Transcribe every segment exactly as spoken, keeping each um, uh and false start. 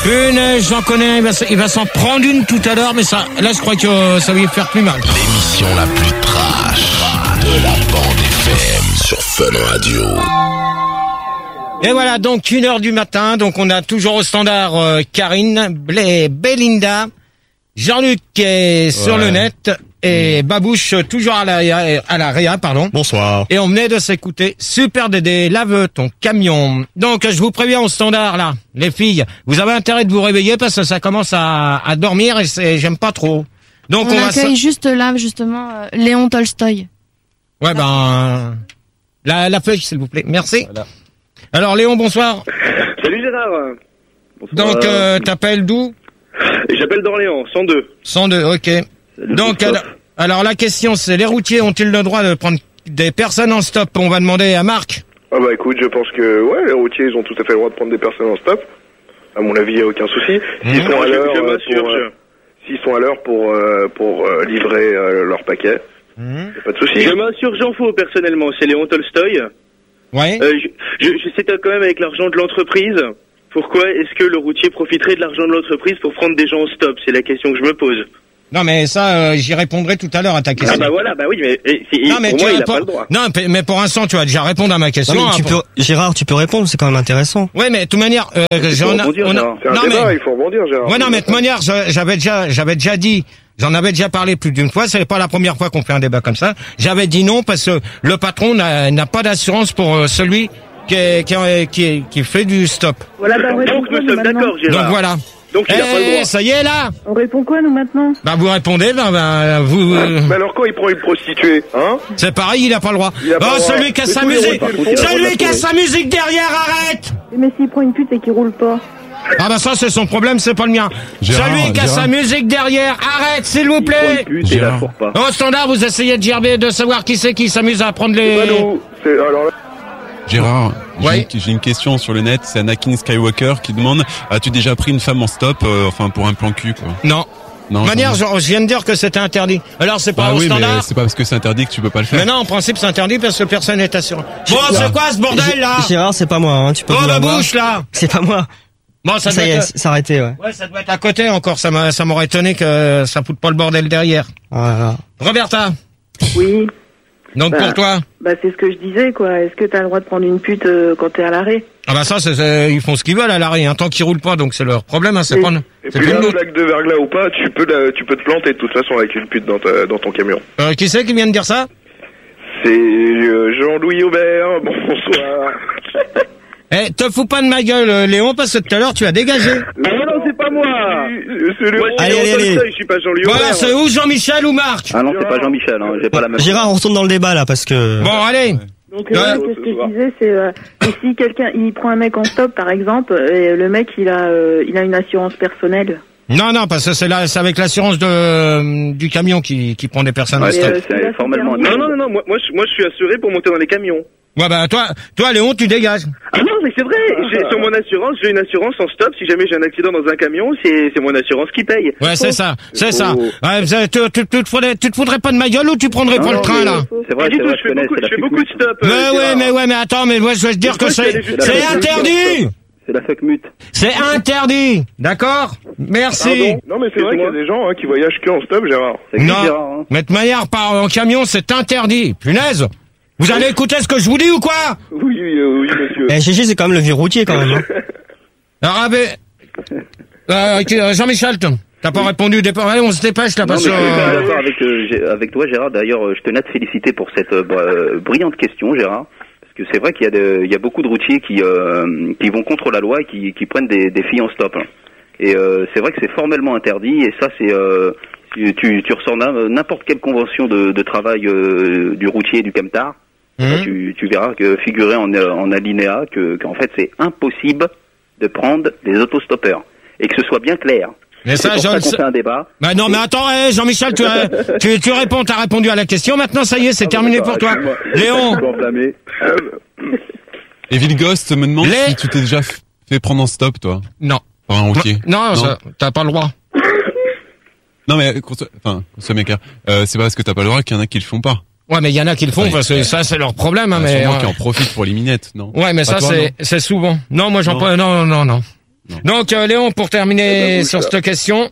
Punaise, j'en connais, il va, il va s'en prendre une tout à l'heure, mais ça, là, je crois que euh, ça va lui faire plus mal. L'émission la plus trash de la bande F M sur Fun Radio. Et voilà, donc une heure du matin, donc on a toujours au standard euh, Karine, Blé, Belinda, Jean-Luc qui est sur Ouais. le net et Babouche toujours à la, à la réa, pardon. Bonsoir. Et on venait de s'écouter Super Dédé, lave ton camion. Donc je vous préviens au standard là, les filles, vous avez intérêt de vous réveiller parce que ça commence à, à dormir et c'est, j'aime pas trop. Donc on, on, va accueille se... juste là, justement, euh, Léon Tolstoï. Ouais ben la, la feuille s'il vous plaît. Merci. Voilà. Alors Léon, bonsoir. Salut Gérard. Bonsoir. Donc euh, t'appelles d'où? Et j'appelle d'Orléans, cent deux. cent deux, ok. Salut, Donc, Christophe. alors, alors la question c'est, les routiers ont-ils le droit de prendre des personnes en stop? On va demander à Marc. Ah bah écoute, je pense que ouais, les routiers ils ont tout à fait le droit de prendre des personnes en stop. À mon avis, il n'y a aucun souci. S'ils Mmh. sont à Je- l'heure je euh, m'assure, pour, euh, je- s'ils sont à l'heure pour euh, pour euh, livrer euh, leur paquet, Mmh. y a pas de souci. Je m'assure, j'en fous personnellement, c'est Léon Tolstoï. Ouais. Euh, je, je, je sais quand même avec l'argent de l'entreprise, pourquoi est-ce que le routier profiterait de l'argent de l'entreprise pour prendre des gens en stop? C'est la question que je me pose. Non mais ça, euh, j'y répondrai tout à l'heure à ta question. Ah bah voilà, bah oui, mais et, c'est- non mais pour tu moi, il a réponds- pas le droit. Non mais- mais pour l'instant tu vas déjà répondre à ma question. Non, mais tu hein, peux, pour- Gérard, tu peux répondre, c'est quand même intéressant. Ouais mais de toute manière, euh, j'en a- rebondir, on a- Gérard. C'est un non débat, mais, il faut rebondir, Gérard. ouais non mais de toute manière, je- j'avais déjà, j'avais déjà dit, j'en avais déjà parlé plus d'une fois. C'est pas la première fois qu'on fait un débat comme ça. J'avais dit non parce que le patron n'a n'a pas d'assurance pour euh, celui qui est- qui est- qui est- qui fait du stop. Voilà, bah on répond Donc quoi, nous nous, sommes maintenant d'accord, Gérard. Donc voilà. Donc il a pas le Eh, droit. ça y est là. On répond quoi, nous, maintenant? Bah vous répondez, ben, ben vous. euh, Mais alors quand il prend une prostituée, hein? C'est pareil, il a pas le droit. Il a pas Oh, le droit. celui qui a Mais sa tous les musique, routiers le font, il a celui pas qui a le sa musique derrière, arrête. Mais s'il prend une pute et qu'il roule pas. Ah bah ça c'est son problème, c'est pas le mien. Gérard, celui qui a Gérard. sa musique derrière, arrête s'il vous plaît. Gérard. Au standard, vous essayez de gerber, de savoir qui c'est qui s'amuse à prendre C'est pas les... nous. C'est alors là, Gérard, j'ai Ouais. une- j'ai une question sur le net, c'est Anakin Skywalker qui demande as-tu déjà pris une femme en stop, euh, enfin pour un plan cul quoi. Non. Non. De manière, j'en- genre, je viens de dire que c'était interdit. Alors c'est pas Bah au oui, mais standard. c'est pas parce que c'est interdit que tu peux pas le faire. Mais non, en principe c'est interdit parce que personne n'est assuré. Bon, c'est quoi ce bordel là? Gérard, c'est pas moi, hein, tu peux Oh vous la l'avoir. bouche là. C'est pas moi. Bon, ça, Ça, doit y est, être... c'est arrêté, ouais. Ouais, ça doit être à côté encore. Ça m'a, ça m'aurait étonné que ça foute pas le bordel derrière. Voilà. Roberta. Oui. Donc Bah. pour toi. Bah, c'est ce que je disais, quoi. Est-ce que t'as le droit de prendre une pute euh, quand t'es à l'arrêt? Ah bah ça, c'est, c'est- ils font ce qu'ils veulent à l'arrêt, hein, tant qu'ils roulent pas, donc c'est leur problème, hein, c'est Et- pas, et c'est puis plus là, le nôtre. flaque de verglas ou pas, tu peux la- tu peux te planter de toute façon avec une pute dans ta, dans ton camion. Euh, qui c'est qui vient de dire ça? C'est euh, Jean-Louis Aubert. Bonsoir. Eh, te fous pas de ma gueule, euh, Léon, parce que tout à l'heure tu as dégagé. Ah non, non, c'est pas moi. C'est le Moi, je suis Allez, Léon allez, Tolstoï, allez. je suis pas Jean-Louis Voilà, Aubert. c'est ou Jean-Michel ou Marc. Ah non, c'est pas Jean-Michel, hein, j'ai pas la même. Gérard, on retourne dans le débat, là, parce que... Bon, allez. Donc, Ouais. euh, qu'est-ce que je disais, c'est euh, que si quelqu'un il prend un mec en stop, par exemple, et le mec il a euh, il a une assurance personnelle. Non, non, parce que c'est là, c'est avec l'assurance de, euh, du camion qui, qui prend des personnes en Ouais, stop. euh, c'est c'est formellement. permis. Non, non, non, non, moi, moi, je, moi, je suis assuré pour monter dans les camions. Ouais, bah, toi, toi, Léon, tu dégages. Ah non, mais c'est vrai. J'ai, sur mon assurance, j'ai une assurance en stop. Si jamais j'ai un accident dans un camion, c'est, c'est mon assurance qui paye. Ouais, c'est ça, c'est ça. Oh. Ouais, vous avez- tu, tu, tu, te foutrais, tu te foutrais pas de ma gueule ou tu prendrais Non, pas le non, train, mais- là? C'est Pas vrai, du c'est tout, vrai, je je fais connais, beaucoup, c'est la je fais fuck beaucoup de mute. stop. euh, Mais ouais, Gérard. mais ouais, mais attends, mais moi, je veux te dire Je que crois c'est, qu'elle est juste- c'est la fuck mute. interdit! C'est la fuck mute. C'est interdit! D'accord? Merci! Pardon non mais c'est vrai qu'il y a des gens hein, qui voyagent que en stop, Gérard. C'est que Non, Gérard, hein. mais de manière, par, en camion, c'est interdit. Punaise! Vous allez écouter ce que je vous dis ou quoi? Oui, oui, euh, oui, monsieur. Eh, G G, c'est quand même le vieux routier, quand même. Hein. Alors, avec, euh, ok, euh, Jean-Michel, t'as t'as pas répondu au départ. Allez, on se dépêche, là, Non, parce mais que... je suis euh, d'accord avec, euh, Gé- avec toi, Gérard. D'ailleurs, euh, je tenais à te féliciter pour cette euh, br- euh, brillante question, Gérard. Parce que c'est vrai qu'il y a, de, il y a beaucoup de routiers qui, euh, qui vont contre la loi et qui, qui prennent des, des filles en stop. hein. Et euh, c'est vrai que c'est formellement interdit. Et ça, c'est... Euh, tu, tu, tu ressors n'im- n'importe quelle convention de, de travail euh, du routier et du camtar. hum. Tu, tu verras que figurer en, euh, en alinéa que qu'en fait c'est impossible de prendre des autostoppeurs et que ce soit bien clair. Mais C'est ça, pour je ça le qu'on sais. fait un débat. Bah non, mais attends, eh, Jean-Michel, tu, as- tu, tu réponds, t'as répondu à la question. Maintenant, ça y est, c'est terminé pour toi. Léon, Et Vilgost me demande Les- si tu t'es déjà f- fait prendre en stop, toi, non. par un routier. Non, Non. ça, t'as pas le droit. Non, mais qu'on soit- enfin, qu'on soit méca, euh, c'est pas parce que t'as pas le droit qu'il y en a qui le font pas. Ouais, mais il y en a qui le font, Ouais, parce que ça, c'est leur problème, hein, Il y en a mais... sûrement euh, qui en profitent pour les minettes, non? Ouais, mais Pas ça, toi, c'est, non c'est souvent. Non, moi, j'en Non. prends, non, non, non. Donc euh, Léon, pour terminer Eh ben, sur ça. cette question.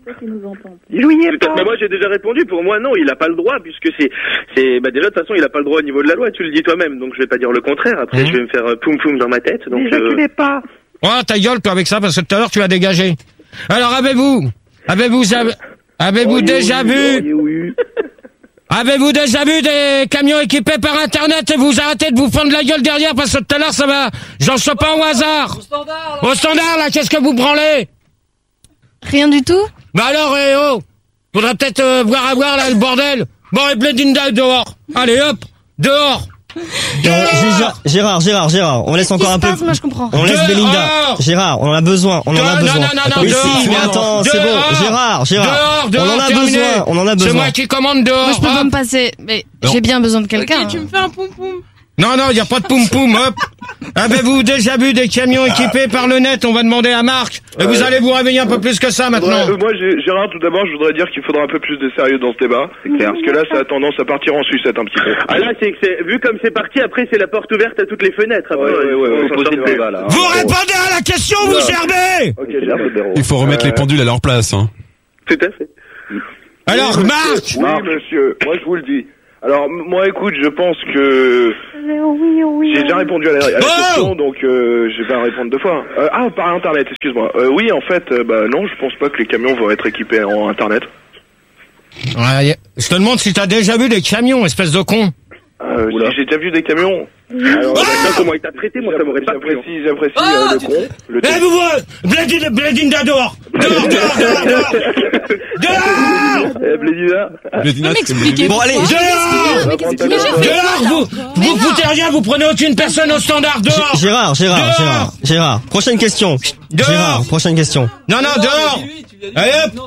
Bah, moi j'ai déjà répondu. Pour moi non, il a pas le droit puisque c'est c'est bah déjà de toute façon il a pas le droit au niveau de la loi. Tu le dis toi-même. Donc je vais pas dire le contraire. Après Mmh. je vais me faire euh, poum poum dans ma tête. Donc Déjà euh, qu'il est pas. Oh, ta gueule, toi, avec ça, parce que tout à l'heure, tu as dégagé. Alors, avez-vous, avez-vous, avez- avez-vous oui, déjà oui, vu, oui, oui. avez-vous déjà vu des camions équipés par Internet et vous arrêtez de vous fendre la gueule derrière parce que tout à l'heure, ça va, j'en sais pas au hasard. Au standard, là. Au standard, là, qu'est-ce que vous branlez? Rien du tout? Bah alors, eh oh, faudrait peut-être euh, voir à voir, là, le bordel. Bon, et Bledinda dehors. Allez, hop, dehors. Euh, Gérard, Gérard, Gérard, Gérard, on laisse encore un peu. Passe, moi je comprends. On laisse Dehors. Belinda. Gérard, on en a besoin, on en a Dehors, besoin. non, non, non, non, oui, dehors, si, mais dehors. attends, c'est Dehors. bon. Gérard, Gérard, Dehors, dehors, on en a terminé. besoin, on en a C'est besoin. moi qui commande dehors. Moi je peux pas hop. me passer, mais Non. j'ai bien besoin de quelqu'un. Tu me fais un poum poum. Non, non, il n'y a pas de poum-poum, hop. Avez-vous déjà vu des camions équipés par le net? On va demander à Marc. Et vous allez vous réveiller un peu plus que ça maintenant. Ouais, euh, moi, j'ai- Gérard, tout d'abord, je voudrais dire qu'il faudra un peu plus de sérieux dans ce débat. C'est clair. Parce que là, ça a tendance à partir en sucette un petit peu. Ah là c'est que c'est vu comme c'est parti. Après c'est la porte ouverte à toutes les fenêtres. Après, Ouais, ouais, ouais, ouais, on s'en Poser sort le pas. débat, là. hein. Vous répondez à la question, vous gerbez. Ok, C'est là, le Gérard. béro. Il faut remettre Euh, les pendules à leur place. Hein. Tout à fait. Alors, Oui, Marc. monsieur. Oui, monsieur. Moi, je vous le dis. Alors, m- moi, écoute, je pense que j'ai déjà répondu à la, à la Oh question, donc euh, je vais pas répondre deux fois. Euh, ah, par Internet, excuse-moi. Euh, oui, en fait, euh, bah non, je pense pas que les camions vont être équipés en Internet. Ouais, je te demande si t'as déjà vu des camions, espèce de con. Euh, si j'ai déjà vu des camions. Alors, Ah comment il t'a traité, moi ça m'aurait pas plu. j'apprécie, j'apprécie euh, le con. Le Eh, vous voyez, Bledinda, Bledinda dehors. Dehors, dehors, dehors, dehors. Dehors. Eh, Blédina. Bledina, c'est m'expliquer. Bon, allez, Dehors. Dehors, vous, vous foutez rien, vous prenez aucune personne au standard, dehors. Gérard, Gérard, Dehors. Gérard, Gérard. Prochaine question. Dehors. Gérard, prochaine question. Non, non, dehors. Allez, hop.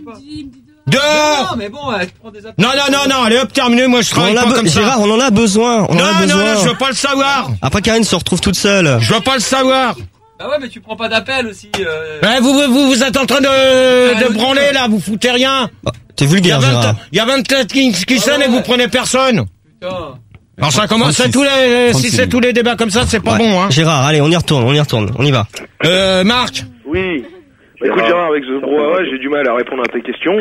Dehors. mais bon, tu prends des Non, non, non, non, allez hop, terminé, moi je On travaille en a pas be- comme ça. Gérard, on en a besoin, on en Non, a non, besoin. non, je veux pas le savoir. Après, Karine se retrouve toute seule. Je veux pas le savoir. Bah ouais, mais tu prends pas d'appel aussi. Euh... Eh, vous, vous, vous, vous êtes en train de, de branler, là, vous foutez rien. Bah, T'es Il y a vulgaire, vingt, Gérard. il y a vingt-quatre qui, qui sonnent et vous prenez personne. Putain. Alors ça commence, c'est trente-six. tous les, si trente-six. c'est tous les débats comme ça, c'est pas Ouais. bon, hein. Gérard, allez, on y retourne, on y retourne, on y va. Euh, Marc. Oui. Bah, écoute, Gérard, avec ce brouhaha, j'ai du mal à répondre à tes questions.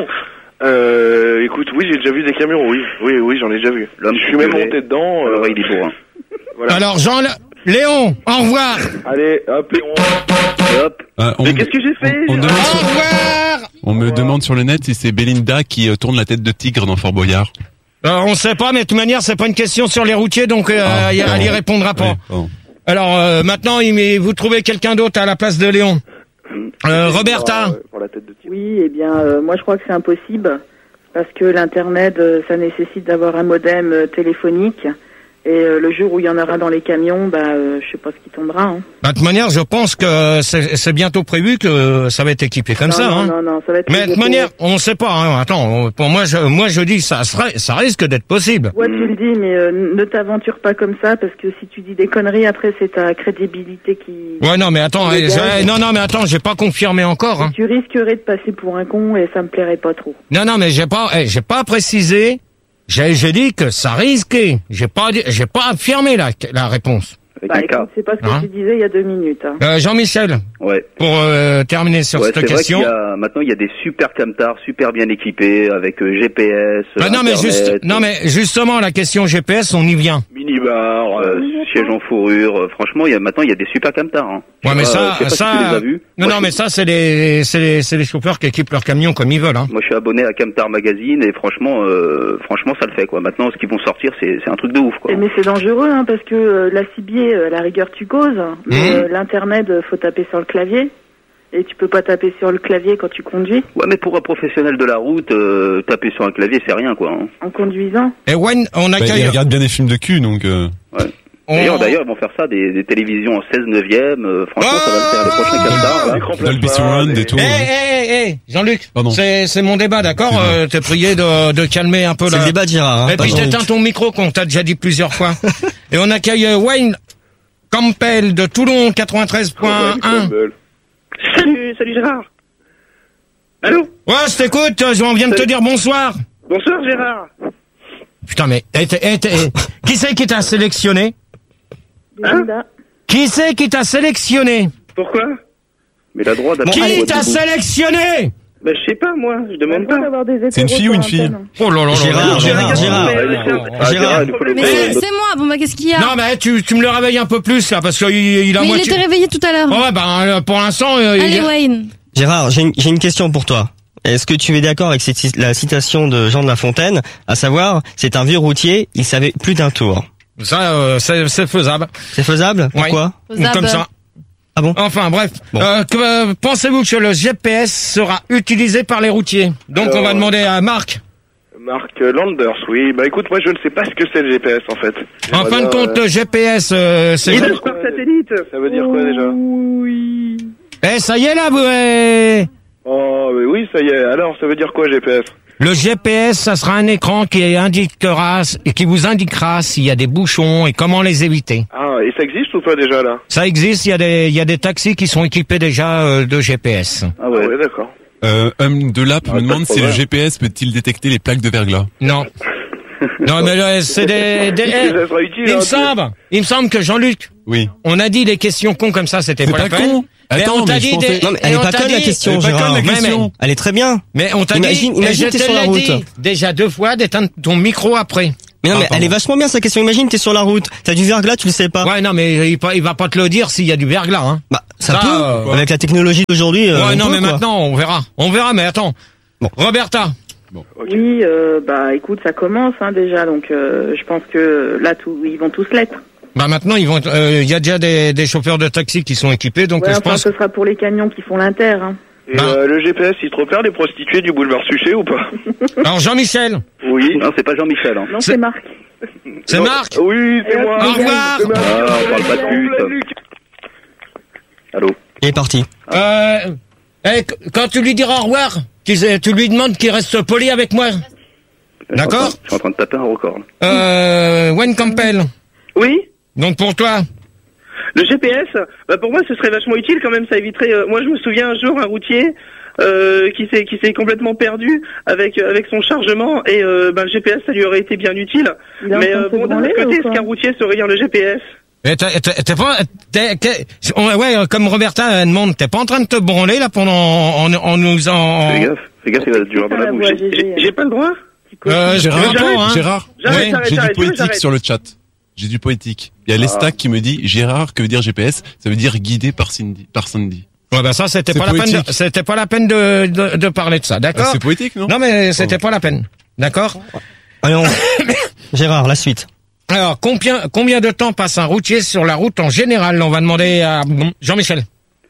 Euh, écoute, oui, j'ai déjà vu des camions, oui. Oui, oui, j'en ai déjà vu. L'homme Je suis même coupé. monté dedans. euh, L'oreille des bourrins. voilà. Alors Jean, Léon, au revoir. Allez, hop, Léon. Hop. Euh, on, Mais qu'est-ce que j'ai fait on, on demande Au sur, revoir. on me demande sur le net si c'est Belinda qui euh, tourne la tête de tigre dans Fort Boyard. Euh, on sait pas, mais de toute manière, c'est pas une question sur les routiers, donc euh, Ah, y- elle y bon. répondra pas. Oui, bon. Alors euh, maintenant, il- mais vous trouvez quelqu'un d'autre à la place de Léon. Euh, Roberta. Pour, euh, pour la tête de tigre. Oui, eh bien, euh, moi je crois que c'est impossible parce que l'internet, euh, ça nécessite d'avoir un modem euh, téléphonique. Et euh, le jour où il y en aura dans les camions, bah, euh, je sais pas ce qui tombera. Hein. Bah, de toute manière, je pense que c'est c'est bientôt prévu que ça va être équipé comme non, ça. non, hein. non, non, ça va être. Mais de toute manière, on sait pas. Hein. Attends, pour moi, je, moi je dis ça serait, ça risque d'être possible. Ouais, tu le dis, mais euh, ne t'aventure pas comme ça parce que si tu dis des conneries, après c'est ta crédibilité qui. Ouais, non, mais attends, Les eh, gars, j'ai- non, non, mais attends, j'ai pas confirmé encore. Hein. Tu risquerais de passer pour un con et ça me plairait pas trop. Non, non, mais j'ai pas, eh, j'ai pas précisé. J'ai, j'ai dit que ça risquait. J'ai pas, dit- j'ai pas affirmé la, la réponse. Avec Bah, un cas. écoute, c'est pas ce que Hein tu disais il y a deux minutes. Hein. Euh, Jean-Michel, Ouais. pour euh, terminer sur Ouais, cette c'est vrai question. qu'il y a, maintenant, il y a des super camtars, super bien équipés, avec euh, G P S, Bah, non, mais Internet, juste, non, mais justement, la question G P S, on y vient. Minibar. euh, siège en fourrure. euh, franchement, il y a, maintenant, il y a des super camtars. Hein. Je Ouais, sais mais pas- ça, je sais pas si tu les ça, as vus. non, Moi, non, je- mais ça, c'est les, c'est les, c'est les chauffeurs qui équipent leurs camions comme ils veulent, hein. Moi, je suis abonné à Camtar Magazine et franchement, euh, franchement, ça le fait, quoi. Maintenant, ce qu'ils vont sortir, c'est, c'est un truc de ouf, quoi. Eh, Mais c'est dangereux, hein, parce que euh, la cibier, euh, à la rigueur, tu causes, mais Mmh. euh, l'internet, euh, faut taper sur le clavier, et tu peux pas taper sur le clavier quand tu conduis, Ouais, mais pour un professionnel de la route, euh, taper sur un clavier, c'est rien, quoi. Hein. en conduisant. Et Wayne, on Bah, accueille. il regarde bien des films de cul, donc... Euh... Ouais. on- D'ailleurs, d'ailleurs, ils vont faire ça, des, des télévisions en seize neuvième. Euh, franchement, ça va le faire les prochains camtars, là. Écran Dolby plasma, Surround des- et tout. Eh, hein. eh, eh, eh, Jean-Luc, Pardon. c'est, c'est mon débat, d'accord? Excuse-moi. Euh, t'es prié de, de calmer un peu C'est là. le débat de Gérard. Hein, Et pas puis Jean-Luc. t'éteins ton micro qu'on t'a déjà dit plusieurs fois. Et on accueille euh, Wayne Campbell de Toulon quatre-vingt-treize point un. Salut, salut Gérard. Allô? Ouais, je t'écoute, euh, on vient de te dire bonsoir. Bonsoir Gérard. Putain, mais eh, t'es- eh, t'es- eh, qui c'est qui t'a sélectionné? Belinda. Qui c'est qui t'a sélectionné? Pourquoi? Mais la droite... Bon, qui t'a sélectionné? Bah, je sais pas, moi, je demande pas. C'est une fille ou une fille? Oh là là là. Gérard, Gérard, Gérard. Gérard. Mais c'est moi, bon bah qu'est-ce qu'il y a? Non, mais tu, tu me le réveilles un peu plus, là, parce qu'il il a Mais il moitié... était réveillé tout à l'heure. Ouais, ben, pour l'instant... Euh, Allez, il... Wayne. Gérard, j'ai une, j'ai une question pour toi. Est-ce que tu es d'accord avec cette, la citation de Jean de La Fontaine, à savoir, c'est un vieux routier, il savait plus d'un tour. Ça, euh, c'est, c'est faisable. C'est faisable? Pourquoi? Ouais. Comme ça. Ah bon? Enfin, bref. Bon. Euh, que, euh, pensez-vous que le G P S sera utilisé par les routiers? Donc, Alors, on va demander à Marc. Marc Landers, oui. Bah écoute, moi je ne sais pas ce que c'est le G P S en fait. En fin de compte, le G P S, euh, c'est... Il est par satellite. Ça veut dire quoi déjà? Oui. Eh, ça y est, là, vous... euh, Oh, mais oui, ça y est. Alors, ça veut dire quoi G P S? Le G P S, ça sera un écran qui indiquera et qui vous indiquera s'il y a des bouchons et comment les éviter. Ah, et ça existe ou pas déjà là? Ça existe, il y a des, il y a des taxis qui sont équipés déjà euh, de G P S. Ah ouais, Ah ouais, d'accord. Euh, homme de Lap Ah, me pas demande de si le problème. G P S peut-il détecter les plaques de verglas. Non. Non, mais là, c'est des... des Est-ce que eh, ça sera utile, il hein, me semble, il me semble que Jean-Luc, Oui. on a dit des questions cons comme ça, c'était C'est pas, pas la peine. con. Mais Attends, on t'a mais je dit pensais- des... Non, mais elle et est on pas t'a conne la dit- question, Elle est pas Gérard. conne, la Ouais, question. Elle est très bien. Mais, mais on t'a Imagine- dit, imagine, et je t'es te sur la l'ai route. dit déjà deux fois d'éteindre ton micro après. Mais non, Ah, mais pardon. elle est vachement bien sa question. Imagine, t'es sur la route, t'as du verglas, tu le sais pas. Ouais, non, mais il, il va pas te le dire s'il y a du verglas, hein. Bah, ça, Ça, peut. euh, Avec la technologie d'aujourd'hui. euh, Ouais, on non, peut, mais quoi. maintenant, on verra. On verra, mais attends. Bon. Roberta. Oui, euh, bah écoute, ça commence hein, déjà, donc euh, je pense que là, tout, ils vont tous l'être. Bah maintenant, ils vont. Il euh, y a déjà des, des chauffeurs de taxi qui sont équipés, donc Ouais, je enfin, pense. ce sera pour les camions qui font l'inter. Hein. Et Bah. euh, le G P S, il te repère les prostituées du boulevard Suchet ou pas? Alors Jean-Michel, Oui. Non, c'est pas Jean-Michel. Hein. Non, C'est- c'est Marc. c'est Non. Marc. Oui, c'est Et moi. Au revoir. C'est Marc. Ah, on parle pas de pute. Luc. Allô? Il est parti. Euh, eh, qu- quand tu lui diras au revoir, qu'il- tu lui demandes qu'il reste poli avec moi. D'accord. Je suis en train de taper un record. là. Euh, Wayne Campbell. Oui. Donc pour toi. Le G P S, bah pour moi ce serait vachement utile quand même, ça éviterait. euh, moi je me souviens un jour un routier euh, qui s'est qui s'est complètement perdu avec euh, avec son chargement et euh, bah, le G P S ça lui aurait été bien utile. Il est en Mais train de euh, se bon d'un branler, autre côté, ou est-ce quoi qu'un routier saurait lire le G P S? Et t'es, t'es, t'es pas, t'es, t'es- on- ouais, comme Roberta euh, demande, t'es pas en train de te branler là pendant en, en nous en. Fais gaffe, fais gaffe, il va te durer dans la la bouche. voix, G G. J'ai j'ai pas le droit. Euh, Gérard, je réponds, hein. Gérard, J'arrête, ouais, j'arrête, j'ai du j'arrête, poétique j'arrête. sur le chat. J'ai du poétique. Il y a l'Estac qui me dit Gérard, que veut dire G P S? Ça veut dire guidé par Cindy. Par Sandy. Ouais, bah ça, c'était C'est pas la peine. poétique. De, c'était pas la peine de, de, de parler de ça, Ah, d'accord? c'est poétique, non? Non, mais c'était pas la peine, d'accord? Allez, on... Gérard, la suite. Alors, combien, combien de temps passe un routier sur la route en général? On va demander à Jean-Michel.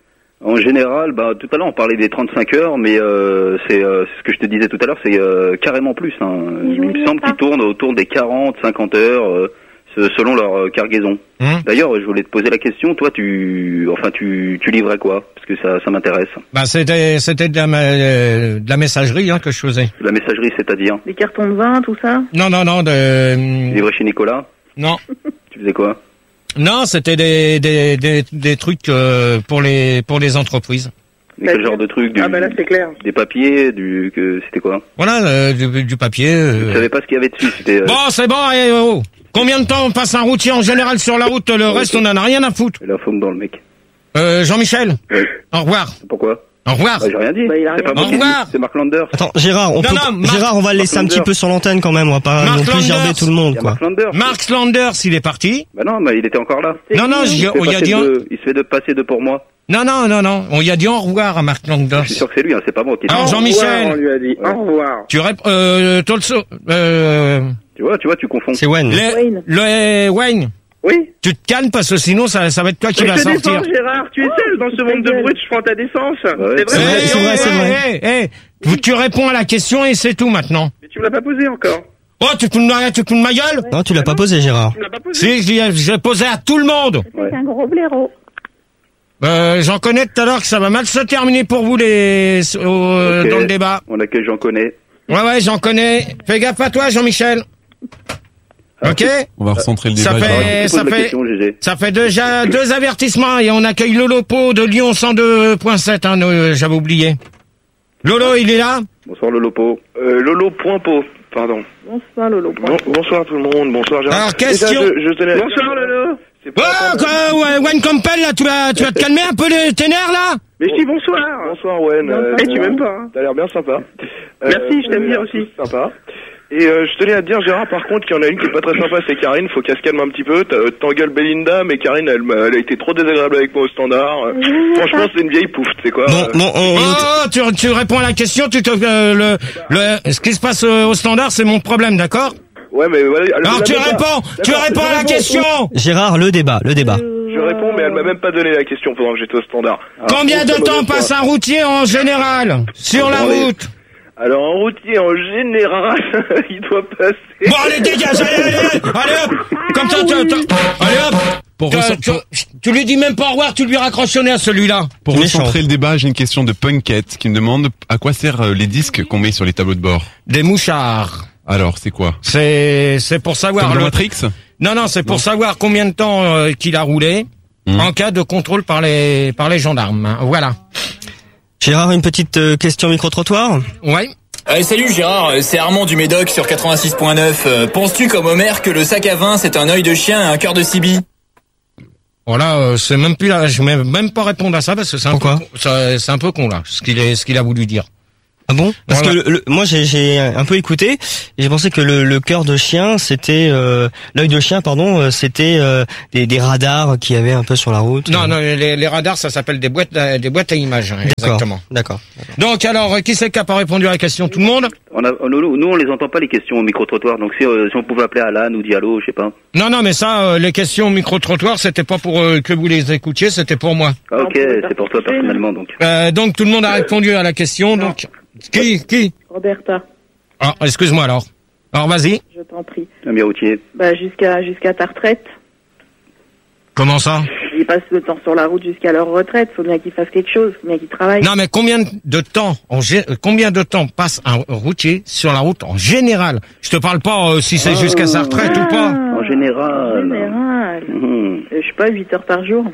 En général, bah, tout à l'heure on parlait des trente-cinq heures, mais euh, c'est euh, c'est ce que je te disais tout à l'heure, c'est euh, carrément plus. Hein. Il me semble qu'ils tournent autour des quarante, cinquante heures, euh, se- selon leur euh, cargaison. Hum. D'ailleurs, je voulais te poser la question, toi, tu, enfin, tu, tu livrais quoi? Parce que ça, ça m'intéresse. Bah, c'était, c'était de la, ma- euh, de la messagerie, hein, que je faisais. La messagerie, c'est-à-dire Les cartons de vin, tout ça. Non, non, non, de, livrer chez Nicolas. non. Tu faisais quoi? Non, c'était des, des, des, des trucs, euh, pour les, pour les entreprises. Mais quel genre de truc? Du, Ah bah là c'est clair. Des papiers, du, que c'était quoi? Voilà, euh, du, du papier. Je euh. savais pas ce qu'il y avait dessus. C'était. euh, Bon, c'est bon, eh, oh. Combien de temps on passe un routier en général sur la route? Le reste, on en a rien à foutre. La faune dans le mec. Euh, Jean-Michel. Ouais. Au revoir. Pourquoi? Au revoir. Bah, j'ai rien dit. Bah, il a c'est rien pas dit. moi qui Au ai dit, revoir. c'est Mark Landers. Attends, Gérard, on Non, peut, non, Marc- Gérard, on va le laisser un Landers. petit peu sur l'antenne quand même. On va pas Mark non plus gerber Landers. tout le monde, Il y a quoi. Mark Landers. Mark Slanders, il est parti. Bah non, mais il était encore là. Non, non, Il j'y- se fait on y a passer dit. un- de- il se fait de passer de pour moi. Non, non, non, non. On y a dit au revoir à Mark Landers. Je suis sûr que c'est lui, hein, c'est pas moi qui. Alors, Au Jean-Michel. revoir, on lui a dit. Au revoir. Tu réponds, euh, Tolso, euh, Tu vois, tu vois, tu confonds. C'est Wayne. le, Wayne. le, Wayne. Oui. Tu te calmes parce que sinon, ça, ça va être toi qui Mais vas je te sortir. défends Gérard, tu es seul dans ce monde de brutes, je prends ta défense. ouais. C'est C'est vrai. vrai, Eh, c'est vrai, c'est eh, vrai. eh, eh, eh, tu réponds à la question et c'est tout maintenant. Mais tu me l'as pas posé encore. Oh, tu te fous de ma, tu te fous de ma gueule? Non, tu l'as pas posé, Gérard. Tu me l'as pas posé. Si, j'ai, j'ai posé à tout le monde. Ouais. C'est un gros blaireau. Euh, j'en connais tout à l'heure que ça va mal se terminer pour vous les, euh, Ok. dans le débat. On a que j'en connais. Ouais, ouais, j'en connais. Fais gaffe à toi, Jean-Michel. Ok? On va recentrer le Ça débat. fait- Gérard. Eh, Tu ça poses la fait- question, G G. Ça fait déjà deux avertissements et on accueille Lolo Po de Lyon cent deux point sept, hein, euh, j'avais oublié. Lolo, il est là? Bonsoir le Lopo. Euh, Lolo point po, pardon. Bonsoir, Lolo. Bon, bonsoir tout le monde, bonsoir Gérard. Alors, Déjà, question- je, je tenais à- Bonsoir Lolo. C'est Oh, pas- quoi, ouais, Wayne Campbell, là, tu vas, tu vas te calmer un peu les tes nerfs, là? Mais je dis bonsoir. Bonsoir, Wen. Euh, Eh, tu m'aimes pas, hein. T'as l'air bien sympa. Merci, je t'aime t'as bien l'air aussi. Sympa. Et euh, je tenais à te dire, Gérard, par contre, qu'il y en a une qui est pas très sympa, c'est Karine. Faut qu'elle se calme un petit peu. T'as- T'engueules Belinda, mais Karine, elle, m'a- elle a été trop désagréable avec moi au standard. Euh, Franchement, c'est une vieille pouffe, tu sais quoi. Bon, bon, on... Oh, tu, tu réponds à la question, tu te, euh, le, le, ce qui se passe euh, au standard, c'est mon problème, d'accord? Ouais, mais voilà. elle Alors me tu l'a même réponds, pas. tu D'accord, réponds je à la réponds. question. Gérard, le débat, le débat. Je réponds, mais elle m'a même pas donné la question pendant que j'étais au standard. Alors, Combien bon, de c'est temps mauvaise foi. passe un routier en général sur la Attendez. route? Alors, en routier, en général, il doit passer... Bon, allez, dégage, allez, allez, allez, allez hop. Comme ça, tu, tu- allez hop. Pour, Tu- recen- tu, tu lui dis même pas au revoir, tu lui raccroches au nez à celui-là. pour Méchant. recentrer le débat, j'ai une question de Punkette qui me demande à quoi servent euh, les disques qu'on met sur les tableaux de bord. Des mouchards. Alors, c'est quoi? C'est, c'est pour savoir Comme dans le- Matrix? Non, non, c'est pour savoir combien de temps euh, qu'il a roulé Hmm. en cas de contrôle par les par les gendarmes. hein. Voilà. Gérard, une petite euh, question micro-trottoir. Ouais. Euh, salut Gérard, euh, c'est Armand du Médoc sur quatre-vingt-six point neuf. Euh, penses-tu comme Homer que le sac à vin c'est un œil de chien et un cœur de Sibylle? Voilà, euh, c'est même plus là, je vais même pas répondre à ça parce que c'est un Pourquoi peu con, ça- c'est un peu con là, ce qu'il est ce qu'il a voulu dire. Ah bon? Parce Voilà. que le- le- moi j'ai j'ai un peu écouté et j'ai pensé que le, le cœur de chien c'était euh, l'œil de chien pardon euh, c'était euh, des, des radars qui avaient un peu sur la route. Non, non, les, les radars, ça s'appelle des boîtes, à- des boîtes à images, hein, D'accord. exactement. D'accord. Donc alors, euh, qui c'est qui a pas répondu à la question? Tout le monde? On a, nous, nous, on les entend pas les questions au micro-trottoir, donc si, euh, si on pouvait appeler Alan ou Diallo, je sais pas. Non, non, mais ça, euh, les questions micro-trottoir, c'était pas pour euh, que vous les écoutiez, c'était pour moi. Ah, ok, c'est pour toi personnellement, donc. Euh, donc tout le monde a répondu à la question. Donc qui, qui? Roberta, Ah, excuse-moi alors. Alors vas-y. je t'en prie. Un bien routier. Bah, jusqu'à jusqu'à ta retraite. Comment ça? Ils passent le temps sur la route jusqu'à leur retraite. Faut bien qu'ils fassent quelque chose, faut bien qu'ils travaillent. Non, mais combien de temps, en gé- euh, combien de temps passe un routier sur la route en général? Je te parle pas euh, si c'est jusqu'à sa retraite ou pas. En général. En général. Mhm. Euh, Je sais pas, huit heures par jour.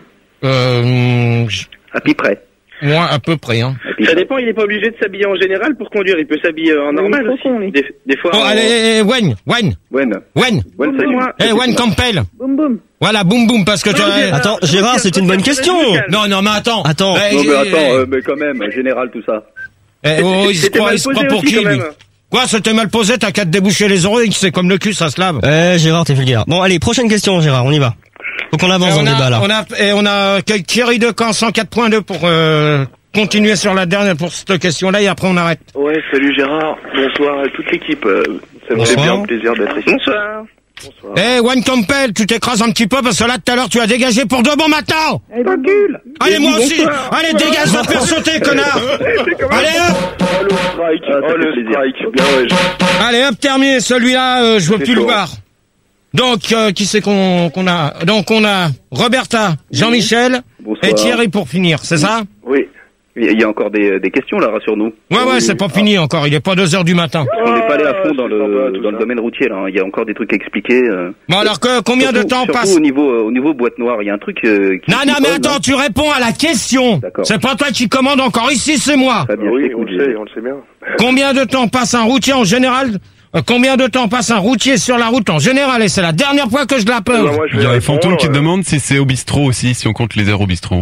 Euh, je- À peu près. moi à peu près. Hein. Ça dépend, il est pas obligé de s'habiller en général pour conduire. Il peut s'habiller euh, en Mais normal il faut aussi. qu'on, lui. Des, des fois. Oh, en- allez, Wen, Wen, Wen. Wen. Wen, salut. Moi, Eh, Wen Campbell. Boum boum. Voilà, boum boum, parce que tu Non, as... Gérard. Attends, Gérard, c'est une bonne question. Non, non, mais attends. Attends. Eh, Non, mais j'ai- attends, euh, mais quand même, général, tout ça. eh, oh, il se C'était croit, mal il se croit posé pour aussi, qui, quand lui? même. Quoi, c'était mal posé, t'as qu'à te déboucher les oreilles, c'est comme le cul, ça se lave. Eh Gérard, t'es vulgaire. Bon allez, prochaine question Gérard, on y va. Faut qu'on avance Et dans on, le a, débat là. on a, et on a que Thierry Decamp, cent quatre point deux pour euh, continuer sur la dernière, pour cette question-là, et après on arrête. Ouais, salut Gérard. Bonsoir à toute l'équipe. Euh, Ça me fait Bonsoir. bien plaisir d'être ici. Bonsoir. Bonsoir. Eh, Wen Campbell, tu t'écrases un petit peu, parce que là, tout à l'heure, tu as dégagé pour de bon matin. T'encules. Allez, moi aussi. Allez, dégage, va faire sauter, connard. Allez, hop. Oh le strike, Ah, ça oh fait le plaisir. strike. Bien ouais. je- Allez, hop, terminé. Celui-là, euh, je veux C'est plus le chaud. voir. Donc, euh, qui c'est qu'on qu'on a? Donc, on a Roberta, Jean-Michel Bonsoir. et Thierry pour finir, c'est ça? Oui. Il y a encore des, des questions là, rassure-nous. Ouais, ouais, c'est pas fini encore. Il est pas deux heures du matin. On n'est pas allé à fond dans c'est sympa, le, tout dans le ça. domaine routier là. hein. Il y a encore des trucs à expliquer. euh. Bon, alors que combien de Surtout- temps surtout passe? au niveau, euh, au niveau boîte noire, il y a un truc euh, qui. Non, qui non, mais colle, attends, hein. tu réponds à la question. D'accord. C'est pas toi qui commande encore ici, c'est moi. Très bien, je Oui, on t'écoute, le sait, Gégé. on le sait bien. Combien de temps passe un routier en général? euh, Combien de temps passe un routier sur la route en général? Et c'est la dernière fois que je la Eh ben, pose. moi, je Il vais y a répondre, Fantôme qui te euh, demande si c'est au bistrot aussi, si on compte les heures au bistrot.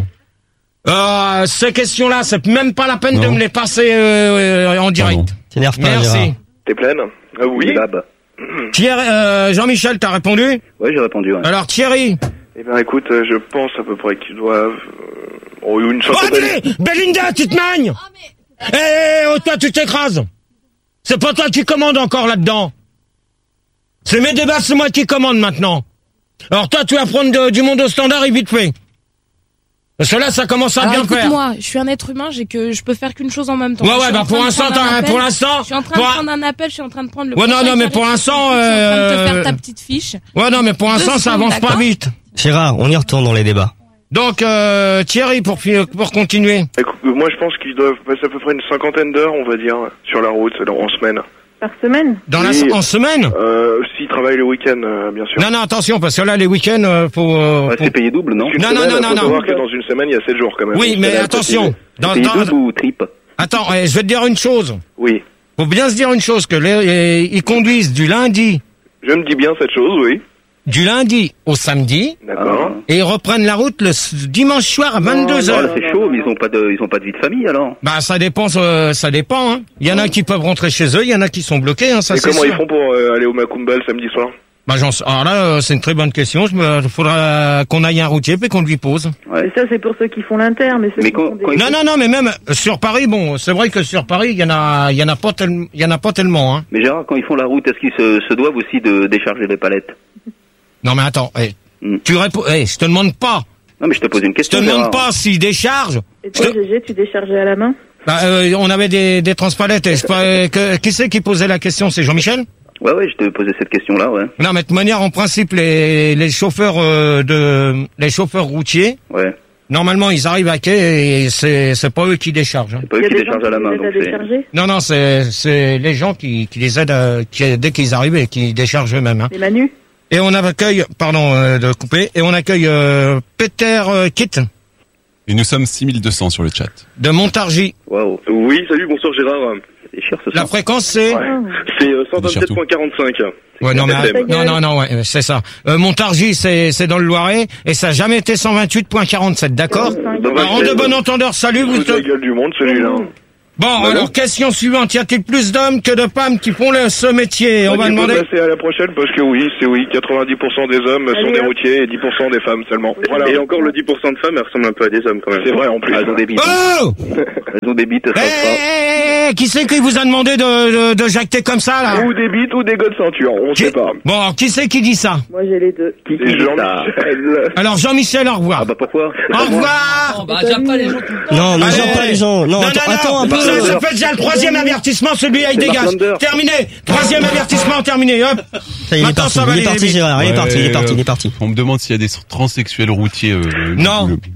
Euh, ces questions-là, c'est même pas la peine de Non. me les passer euh, euh, en direct. Pardon. T'énerve pas Merci. Gérard. T'es pleine? Ah oui. Lab. Thierry, euh, Jean-Michel, t'as répondu? Ouais, j'ai répondu. Ouais. Alors Thierry. Eh ben écoute, euh, je pense à peu près qu'ils doivent... Euh, oh, une Oh, cinquantaine... allez, Belinda, tu te magnes. Eh, eh, oh, toi, tu t'écrases. C'est pas toi qui commande encore là-dedans. C'est mes débats, c'est moi qui commande maintenant. Alors toi, tu vas prendre de- du monde au standard et vite fait. Parce que là, ça commence à Alors, bien faire. écoute-moi, je suis un être humain, j'ai que je peux faire qu'une chose en même temps. Ouais, Je ouais, suis bah en pour train de l'instant, prendre un t'as- appel, pour l'instant, Je suis en train pour de un- prendre un appel, je suis en train de prendre le Ouais, non, prochain non, mais carré, pour l'instant, je suis en train de te euh, faire ta petite fiche. Ouais, non, mais pour l'instant, Deux ça secondes, avance pas d'accord. vite. Gérard, on y retourne dans les débats. Donc, euh, Thierry, pour, fi- pour continuer. Écoute, euh, moi, je pense qu'ils doivent passer à peu près une cinquantaine d'heures, on va dire, sur la route, c'est dans- en semaine. Par semaine. Dans Oui. la, en semaine? Euh, s'ils travaillent le week-end, euh, bien sûr. Non, non, attention, parce que là, les week-ends, euh, faut... euh, Ouais, faut- c'est payé double, non? Une Non, semaine, non, non, faut non, savoir non. que dans une semaine, il y a sept jours quand même. Oui, Une mais semaine, attention. précisé. Dans, Payé dans- double ou triple? Attends, eh, je vais te dire une chose. Oui. Faut bien se dire une chose, que les, les- ils conduisent du lundi. Je me dis bien cette chose, oui. du lundi au samedi. D'accord. Et ils reprennent la route le s- dimanche soir à vingt-deux Oh, heures. là, c'est chaud, mais ils ont pas de, ils ont pas de vie de famille alors. Bah ça dépend, euh, ça dépend. Hein. Il y en a qui peuvent rentrer chez eux, il y en a qui sont bloqués. Hein, ça Et c'est comment sûr. ils font pour euh, aller au Macumba le samedi soir? Bah j'en sais- alors là, euh, c'est une très bonne question. Il faudra qu'on aille à un routier puis qu'on lui pose. Ouais. Et ça, c'est pour ceux qui font l'inter, mais ceux Mais qui quand- font des... quand ils- Non, non, non, mais même euh, sur Paris, bon, c'est vrai que sur Paris, il y en a, il y en a pas tellement, il y en a pas tellement. Hein. Mais Gérard, quand ils font la route, est-ce qu'ils se, se doivent aussi de décharger les palettes? Non mais attends, eh, Hmm. tu réponds, eh, je te demande pas, Non, mais je te pose une je te question. demande Gérard. pas s'ils déchargent. Et toi, G G, tu déchargeais à la main? Bah, euh, on avait des, des transpalettes. Et je sais pas, euh, que- qui c'est qui posait la question? C'est Jean-Michel? Ouais, ouais, je te posais cette question-là, ouais. Non, mais de toute manière, en principe, les, les chauffeurs euh, de, les chauffeurs routiers, Ouais. normalement, ils arrivent à quai et c'est, c'est pas eux qui déchargent. hein. C'est pas Il y eux a qui des gens déchargent qui à la main, les donc aident à c'est. décharger? Non, non, c'est, c'est les gens qui, qui les aident, à- qui, dès qu'ils arrivent et qui déchargent eux-mêmes. Hein. Les Manu? Et on accueille, pardon euh, de couper, et on accueille euh, Peter euh, Kitt Et nous sommes six mille deux cents sur le chat. de Montargis. Waouh. Oui, salut, bonsoir Gérard. C'est cher ce La soir. fréquence c'est... Ouais. C'est euh, cent vingt-sept virgule quarante-cinq. Ouais, non, mais, F M. non, non, non, ouais, c'est ça. Euh, Montargis, c'est, c'est dans le Loiret, et ça n'a jamais été cent vingt-huit virgule quarante-sept, d'accord? Alors, en de bon entendeur, salut, vous Toute la gueule du monde, celui-là. Bon, Bah alors, non. question suivante. Y a-t-il plus d'hommes que de femmes qui font le, ce métier? On va Il faut demander... passer à la prochaine parce que oui, c'est oui, quatre-vingt-dix pour cent des hommes sont Allez, des hop. routiers et dix pour cent des femmes seulement. Voilà. Et encore le dix pour cent de femmes, elles ressemblent un peu à des hommes quand même. C'est vrai en plus. Ah, elles ont des bites. Oh! Elles ont des bites, Eh, ça eh, se passe. eh, eh, qui c'est qui vous a demandé de, de, de jacter comme ça, là? Ou des bites ou des gars de ceinture, on Qui- sait pas. Bon, alors, qui c'est qui dit ça? Moi, j'ai les deux. Qui C'est qui dit ça? Jean-Michel. Alors, Jean-Michel, au revoir. Ah bah pourquoi? C'est Au pas moi. revoir! Non, bah, j'aime pas les gens tout le temps. Non, ne Allez. gère pas les gens. Non, Non, attends, non, attends un non, peu. ça, ça fait déjà le troisième avertissement, celui-là, il C'est dégage. Mark Lander. Terminé. Troisième avertissement, terminé, hop. Ça y est, il est Maintenant, parti. ça va Il est aller parti, vite. Gérard. Il est Ouais, parti, il est parti, euh, il est parti. On me demande s'il y a des transsexuels routiers. Euh, Non. le-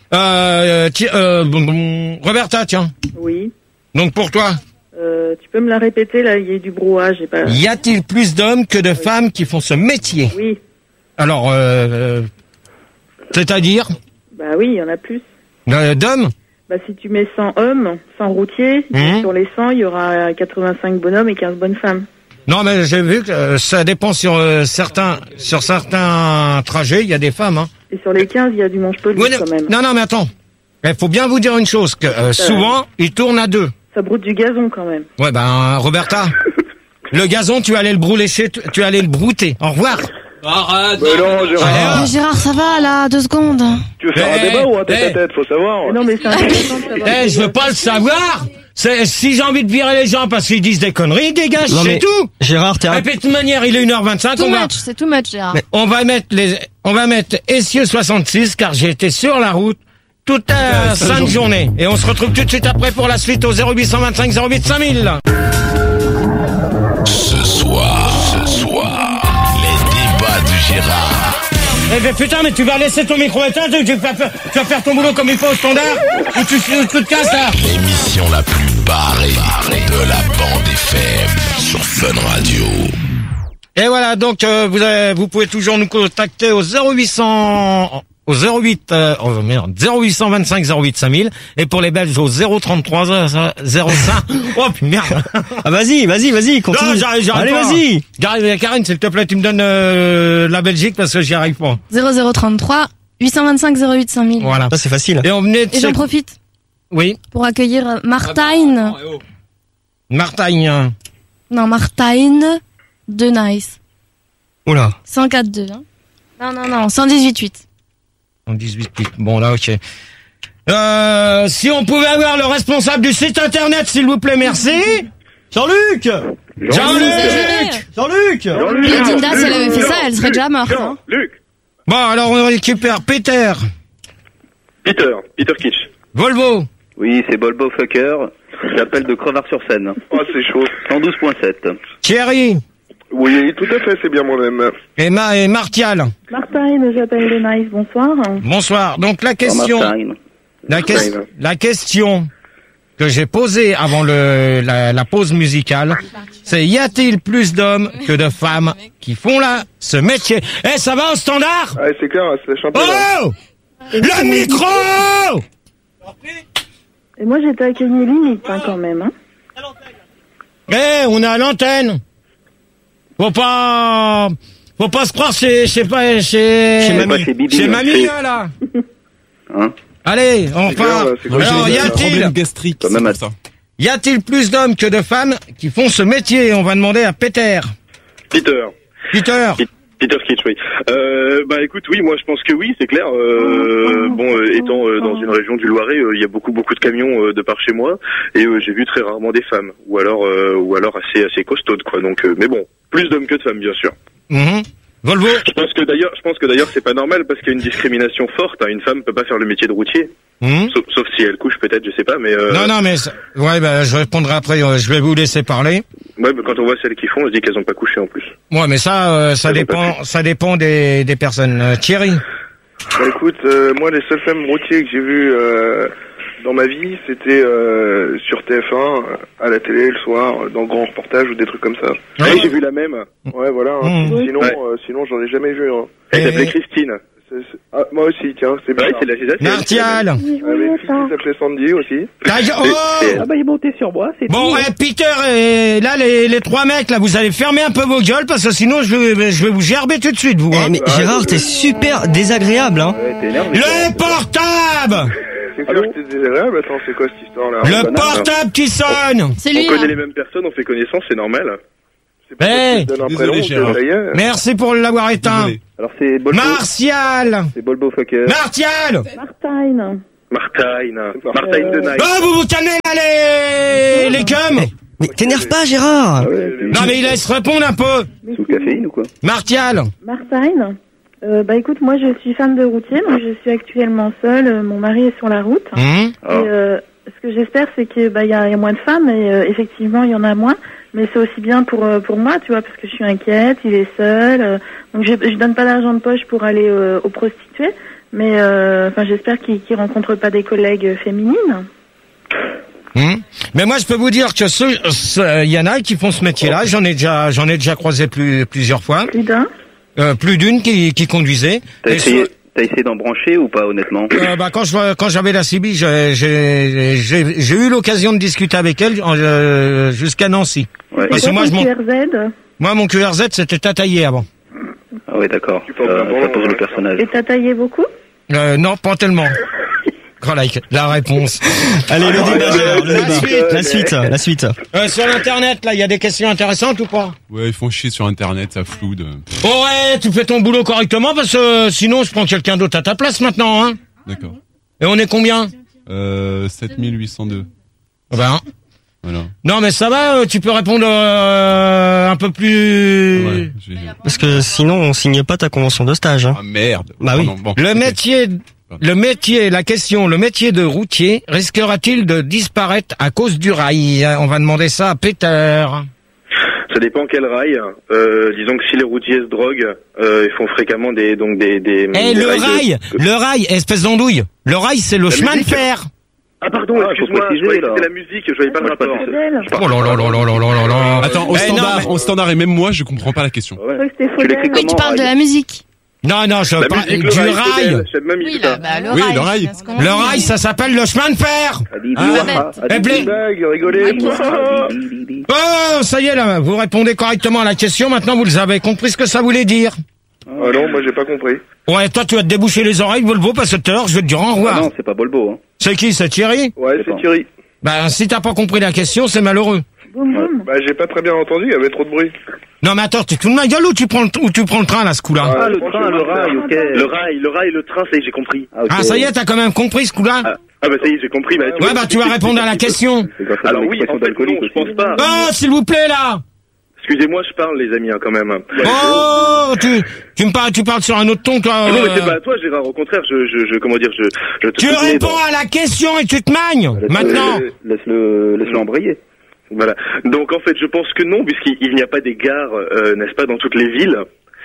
Euh, ti- euh, bon, bon, Roberta, tiens. Oui. Donc, pour toi, Euh, tu peux me la répéter, là, il y a eu du brouhaha, j'ai pas... y a-t-il plus d'hommes que de femmes qui font ce métier? Oui. Alors, euh, euh, c'est-à-dire, Bah oui, il y en a plus. euh, d'hommes? Bah si tu mets cent hommes, cent routiers, Mhm. sur les cent, il y aura quatre-vingt-cinq bonhommes et quinze bonnes femmes. Non, mais j'ai vu que euh, ça dépend sur euh, certains, sur certains trajets, il y a des femmes, hein. Et sur les quinze, il y a du manche-pelouse Oui, non, quand même. non, non, mais attends. Il faut bien vous dire une chose, que euh, souvent, ils tournent à deux. Ça broute du gazon quand même. Ouais, ben, Roberta, le gazon, tu allais le brûler chez, tu, tu allais le brouter. Au revoir. Arrête. Mais non, Gérard. Ah. Mais Gérard, ça va là, deux secondes. Tu veux faire Eh, un débat ou un tête eh. à tête, faut savoir. Mais non, mais c'est intéressant de savoir. Eh, je veux pas le savoir. C'est, si j'ai envie de virer les gens parce qu'ils disent des conneries, dégage, Non, c'est mais- tout. Gérard, t'es Et un... puis, de toute manière, il est une heure vingt-cinq, Too on va, much, c'est too much, Gérard. mais on va mettre les, on va mettre Essieux soixante-six, car j'ai été sur la route toute la sainte journée. Et on se retrouve tout de suite après pour la suite au zéro huit cent vingt-cinq zéro huit cinq mille. Ce soir, ce soir, les débats de Gérard. Eh ben putain, mais tu vas laisser ton micro éteint, tu, tu vas, faire, tu vas faire ton boulot comme il faut au standard, ou tu, tu, tu te casses là. L'émission la plus barrée de la bande F M sur Fun Radio. Et voilà, donc euh, vous, avez, vous pouvez toujours nous contacter au zéro huit cents, au zéro huit, euh, oh merde, zéro huit cent vingt-cinq zéro huit cinq mille, et pour les Belges au zéro trente-trois zéro cinq. Oh putain, merde. Ah, vas-y, vas-y, vas-y, continue. Non, j'arrive, j'arrive Allez, pas. vas-y. J'arrive, Karine, s'il te plaît, tu me donnes euh, la Belgique parce que j'y arrive pas. zéro zéro trente-trois huit cent vingt-cinq zéro huit cinq mille. Voilà. Ça, c'est facile. Et on venait de... Et j'en profite Oui, pour accueillir euh, Martine. Martagne. Non, Martine de Nice. Oula. cent quatre deux. Hein. Non, non, non, cent dix-huit huit. En dix-huit huit. Bon, là, ok. Euh, si on pouvait avoir le responsable du site internet, s'il vous plaît, merci. Jean-Luc Jean-Luc Jean-Luc Et Dinda, si elle avait fait ça, elle serait déjà morte. Hein. Luc. Bon, alors on récupère Peter, Peter. Peter Kitsch. Volvo, Oui, c'est Bolbo Fucker. J'appelle de Crevard-sur-Seine. Oh, c'est chaud. cent douze virgule sept. Thierry Oui, tout à fait, c'est bien moi-même. et, Ma et Martial. Martine, j'appelle de Nice, bonsoir. Bonsoir. Donc la question, Martine. la, que- la question que j'ai posée avant le, la, la pause musicale, c'est y a-t-il plus d'hommes que de femmes qui font là ce métier? Eh, ça va au standard? Ouais, c'est clair, c'est la chanteuse. Oh! Le micro! Et moi, j'étais à Kenny limite, hein, quand même. Hein. Eh, on est à l'antenne. Faut pas, faut pas se croire chez, chez pas, chez, Chez mamie. Chez Bibi, chez hein. mamie, Chez- hein, là. Hein? Allez, on C'est clair, part. c'est clair. Alors, J'ai y un problème a-t-il, gastrique. Quand c'est même, pour à- ça. y a-t-il plus d'hommes que de femmes qui font ce métier? On va demander à Peter. Peter. Peter. Peter Kitsch, oui. Euh, bah écoute, oui, moi je pense que oui, c'est clair. Euh, bon, euh, étant euh, dans une région du Loiret, euh, il y a beaucoup beaucoup de camions euh, de par chez moi, et euh, j'ai vu très rarement des femmes, ou alors euh, ou alors assez assez costaudes, quoi. Donc, euh, mais bon, plus d'hommes que de femmes, bien sûr. Mhm. Volvo. Je pense que d'ailleurs, je pense que d'ailleurs c'est pas normal parce qu'il y a une discrimination forte. Hein. Une femme peut pas faire le métier de routier, Mhm. sauf, sauf si elle couche peut-être, je sais pas, mais euh, Non, non, mais, ça- ouais, bah, je répondrai après, euh, je vais vous laisser parler. ouais, mais quand on voit celles qui font, on se dit qu'elles ont pas couché en plus. Ouais, mais ça, euh, ça Elles ont pas dépend, ça dépend des, des personnes. Euh, Thierry. Bah écoute, euh, moi les seules femmes routiers que j'ai vues euh, dans ma vie, c'était euh, sur T F un, euh, à la télé le soir, euh, dans grands reportages ou des trucs comme ça. Ouais. Oui, j'ai vu la même. Ouais, voilà. hein. Mmh. Sinon, Ouais. euh, sinon j'en ai jamais vu. Hein. Elle Elle s'appelait s'appelait Christine. Ah, moi aussi, tiens, c'est bien. Ouais, c'est la c'est la- Martial. Avec une fille qui s'appelait Sandy aussi. Ta gueule- oh C'est- Ah bah il est monté sur moi, c'est Bon, tout. eh, Peter, et là, les, les trois mecs, là, vous allez fermer un peu vos gueules, parce que sinon, je vais, je vais vous gerber tout de suite, vous. Eh, Hein. mais Gérard, t'es super désagréable, hein. Ouais, t'es énervé. Le portable! C'est clair que t'es désagréable. Attends, c'est quoi cette histoire-là? Le portable qui sonne! C'est On lui, connaît là. les mêmes personnes, on fait connaissance, c'est normal. C'est pas Eh, parce que tu donnes un désolé, prénom, Gérard. que ça y est. Merci pour l'avoir éteint. Désolé. Alors c'est Bolbo. Martial! C'est Bolbo Fucker. Martial! Martine. Martine. Martine de Night. Oh, vous vous calmez, là, les, les cums! Mais t'énerve pas, Gérard. Non, mais il laisse répondre un peu. Sous caféine ou quoi? Martial! Martine. Euh, bah écoute, moi je suis femme de routier, donc je suis actuellement seule. euh, Mon mari est sur la route. Hum? Et euh, ce que j'espère, c'est que bah il y a, il y a moins de femmes, et euh, effectivement il y en a moins. Mais c'est aussi bien pour euh, pour moi, tu vois, parce que je suis inquiète. Il est seul, euh, donc je je donne pas d'argent de poche pour aller euh, aux prostituées. Mais euh, enfin, j'espère qu'il qu'il rencontre pas des collègues féminines. Hum. Mais moi, je peux vous dire que ceux, ceux- il y en a qui font ce métier-là. J'en ai déjà, j'en ai déjà croisé plus, plusieurs fois. Plus d'un. Euh, plus d'une qui, qui conduisait. T'as Et essayé, sur- t'as essayé d'en brancher ou pas, honnêtement? euh, bah, quand je, quand j'avais la C B, j'ai, j'ai, j'ai, j'ai eu l'occasion de discuter avec elle euh, jusqu'à Nancy. Ouais. Parce que C'est moi, quoi je ton m'en- Q R Z? moi, mon Q R Z, c'était tataillé avant. Ah ouais, d'accord. Ça, ça pose le personnage. Et t'as taillé beaucoup? Euh, non, pas tellement. Voilà, la réponse. Allez, le débat, Gérard, le La débat. suite. La suite, la suite. Euh, sur l'internet, là, il y a des questions intéressantes ou pas? Ouais, ils font chier sur Internet, ça floude. Oh ouais, tu fais ton boulot correctement parce que euh, sinon je prends quelqu'un d'autre à ta place maintenant, hein. D'accord. Et on est combien? Euh, sept mille huit cent deux. Ben, Voilà. non mais ça va, euh, tu peux répondre euh, un peu plus... Ouais, j'ai- Parce que sinon, on signe pas ta convention de stage, hein. Ah merde. Bah oui. Pardon, bon. Le Ok. métier, le métier, la question, le métier de routier risquera-t-il de disparaître à cause du rail? On va demander ça à Peter. Ça dépend quel rail. Euh, disons que si les routiers se droguent, euh, ils font fréquemment des donc des des. Eh, des le rails de- rail, le rail, espèce d'andouille. Le rail, c'est le La chemin musique. de fer. Ah pardon, Ah, excuse-moi, faut je croyais préciser, que là. c'était la musique, je voyais pas le rapport. Faudel. Oh là là là là là là là là. Attends, au Eh, non, standard, mais- au standard et même moi, je comprends pas la question. Ouais. Je crois que c'était Tu l'écris Faudel. Oui, tu comment, parles de rail la musique. Non, non, je La parle musique, le du rail. rail. Faudel, J'ai même mis Oui, ça. là, bah, le Oui, rail. le rail. c'est ce qu'on Le dit. rail, ça s'appelle le chemin de fer. Habibi, Ah, waha, eh, habibi, blé. Blague, rigolez. habibi, bibi. Oh, ça y est, là, vous répondez correctement à la question. Maintenant, vous avez compris ce que ça voulait dire. Ah non, moi j'ai pas compris. Ouais, toi, tu vas te déboucher les oreilles, Volvo, parce que tout à l'heure, je vais te dire au Ah revoir. non, c'est pas Bolbo, hein. C'est qui, c'est Thierry? Ouais, C'est c'est pas. Thierry. Ben, si t'as pas compris la question, c'est malheureux. Boum boum. Bah j'ai pas très bien entendu, il y avait trop de bruit. Non, mais attends, tu te fous de ma gueule ou tu prends le, ou tu prends le train, là, ce coup-là? Ah, Ah, le franchement, train, le rail, ok. Le rail, le rail, le train, ça y est, j'ai compris. ok. Ah, ça y est, t'as quand même compris, ce coup-là? Ah, ah bah ça y est, j'ai compris. Bah, tu Ouais, vois, bah, tu vas répondre à la question. C'est grâce à Alors ton oui, expression en fait, non, d'alcoolique je aussi. pense pas. Oh, s'il vous plaît, là! Excusez-moi, je parle, les amis, hein, quand même. Oh, tu, tu me parles, tu parles sur un autre ton, toi. Ah non, mais euh, c'est pas à toi, Gérard. Au contraire, je, je, je comment dire, je, je te Tu soutenais réponds dans- à la question et tu te magnes, maintenant. Euh, Laisse-le, laisse-le embrayer. Voilà. Donc en fait, je pense que non, puisqu'il il n'y a pas des gares, euh, n'est-ce pas, dans toutes les villes.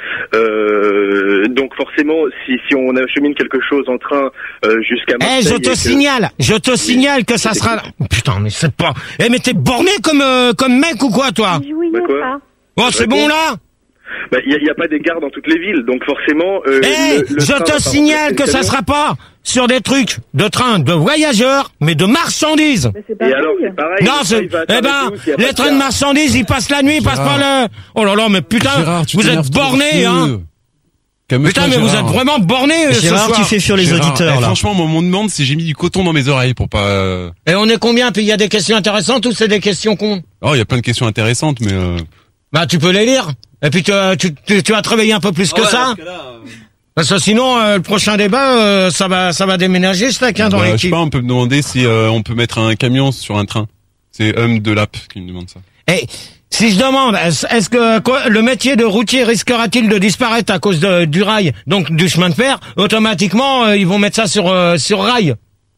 Euh, donc forcément, si, si on achemine quelque chose en train euh, jusqu'à Eh, Marseille... je et te que- signale, je te signale que ça sera... Oh, putain, mais c'est pas... Eh, mais t'es borné comme, euh, comme mec ou quoi, toi? Bah quoi Oh, c'est bon, là? Bah, il n'y a, il y a pas des gares dans toutes les villes, donc forcément... Euh, Eh, le- le je train va te pas signale remplacer que le ça camion. sera pas sur des trucs de train de voyageurs, mais de marchandises. Mais c'est pas Et alors, pareil. c'est pareil. Non, c'est, il va eh ben, s'arrêter où s'il y a pas les de trains de gare marchandises, ils passent la nuit, ils passent par le, oh là là, mais putain, Gérard, tu vous êtes t'énerves trop, bornés, hein. feu. Calme-toi, Putain, mais vous Gérard. êtes vraiment bornés, euh, ce Gérard, soir. tu fais fuir les Gérard, auditeurs, eh, là. franchement, moi, on me demande si j'ai mis du coton dans mes oreilles pour pas... euh, Et on est combien? Puis il y a des questions intéressantes ou c'est des questions cons? Oh, il y a plein de questions intéressantes, mais... Euh... Bah, tu peux les lire. Et puis tu, tu, tu, tu vas te réveiller un peu plus que ça. Parce que sinon, euh, le prochain débat, euh, ça va, ça va déménager, ce tac, hein, dans bah, je sais l'équipe. pas, on peut me demander si euh, on peut mettre un camion sur un train. C'est Hum de Lap qui me demande ça. Et si je demande, est-ce est-ce que quoi, le métier de routier risquera-t-il de disparaître à cause de, du rail, donc du chemin de fer? Automatiquement, euh, ils vont mettre ça sur euh, sur rail.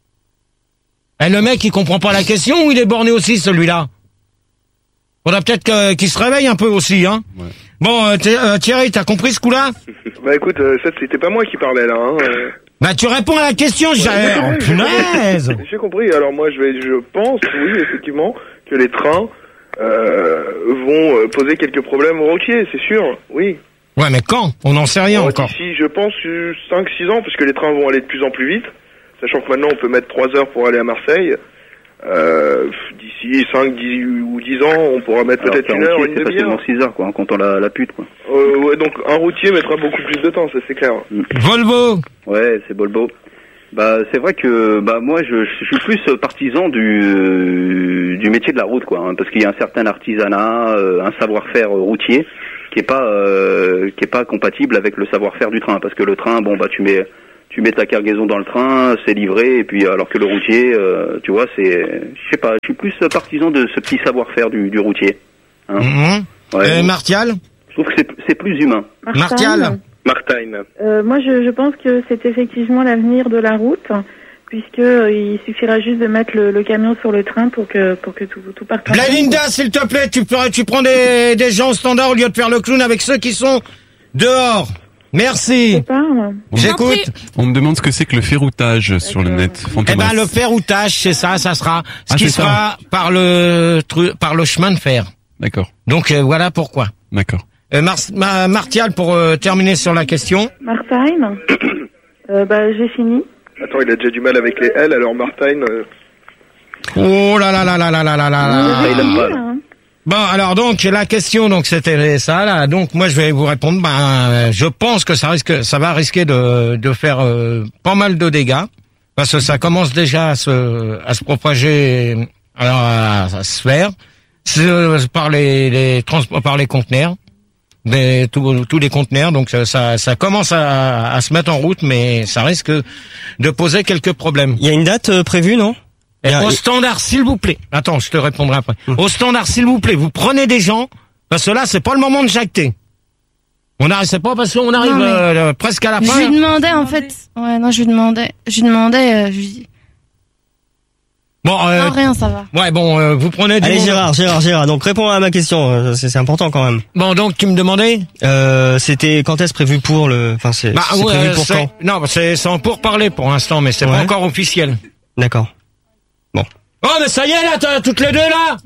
Et le mec, il comprend pas la question ou il est borné aussi, celui-là? Faudra peut-être que- qu'il se réveille un peu aussi, hein. Ouais. Bon, euh, t'es- euh, Thierry, t'as compris ce coup-là? Bah écoute, euh, ça c'était pas moi qui parlais là. Hein. euh. Bah, tu réponds à la question, j'ai... j'ai Oh, compris, j'ai punaise! compris. J'ai compris. Alors moi, je vais, je pense, oui, effectivement, que les trains euh, vont euh, poser quelques problèmes aux routiers, c'est sûr. Oui. Ouais, mais quand? On n'en sait rien Euh, encore. D'ici, je pense, cinq six ans, puisque les trains vont aller de plus en plus vite, sachant que maintenant on peut mettre trois heures pour aller à Marseille. Euh, d'ici cinq dix ou dix ans, on pourra mettre Alors peut-être qu'un une heure, routier, une c'est demi-heure. facilement six heures, quoi, en comptant la, la pute, quoi. Euh, ouais, donc un routier mettra beaucoup plus de temps, ça c'est clair. Volvo! Ouais, c'est Volvo. Bah, c'est vrai que bah moi, je, je suis plus partisan du euh, du métier de la route, quoi, hein, parce qu'il y a un certain artisanat, euh, un savoir-faire routier qui est pas euh, qui est pas compatible avec le savoir-faire du train, parce que le train, bon bah tu mets tu mets ta cargaison dans le train, c'est livré, et puis alors que le routier, euh, tu vois, c'est, je sais pas, je suis plus partisan de ce petit savoir-faire du, du routier. Hein. Mmh. Ouais, Et bon. Martial? Je trouve que c'est c'est plus humain. Martial? Martine. Euh, moi, je, je pense que c'est effectivement l'avenir de la route, puisque euh, il suffira juste de mettre le, le camion sur le train pour que pour que tout, tout parte. en ligne. Blalinda, s'il te plaît, tu, peux- tu prends des, des gens au standard au lieu de faire le clown avec ceux qui sont dehors. Merci. J'écoute. On me demande ce que c'est que le ferroutage sur le net. Eh Fantomas. ben, le ferroutage, c'est ça, ça sera ce Ah, qui c'est ça. sera par le tru- par le chemin de fer. D'accord. Donc euh, voilà pourquoi. D'accord. Euh, Mar- Ma- Martial, pour euh, terminer sur la question. Martine, euh, bah, j'ai fini. Attends, il a déjà du mal avec les L, alors Martine. euh, Oh là là là là là là là là là. il aime pas, là. Hein. Bon, alors donc la question, donc c'était ça là. Donc moi je vais vous répondre. Ben, euh, je pense que ça risque, ça va risquer de de faire euh, pas mal de dégâts parce que ça commence déjà à se à se propager, alors à, à se faire c'est, par les les transports, par les conteneurs, des tous tous les conteneurs. Donc ça ça, ça commence à, à se mettre en route, mais ça risque de poser quelques problèmes. Il y a une date euh, prévue, non? Et Il y a- au standard, s'il vous plaît. Attends, je te répondrai après. Au standard, s'il vous plaît, vous prenez des gens, parce que là, c'est pas le moment de jacter. On n'arrive, c'est pas parce qu'on arrive Non, mais- euh, presque à la Je fin. lui demandais en fait. Ouais, non, je lui demandais. Je lui demandais. Euh, je lui dis- Bon, euh, Non, rien, ça va. ouais, bon, euh, vous prenez du Allez, monde. Gérard, Gérard, Gérard. Donc, réponds à ma question. euh, C'est c'est important quand même. Bon, donc, tu me demandais? Euh, c'était quand est-ce prévu pour le, enfin, c'est Bah, c'est ouais, prévu pour c'est- quand? non, c'est, c'est en pourparler pour l'instant, mais c'est pas Ouais. encore officiel. D'accord. Oh, mais ça y est, là, t'as toutes les deux, là!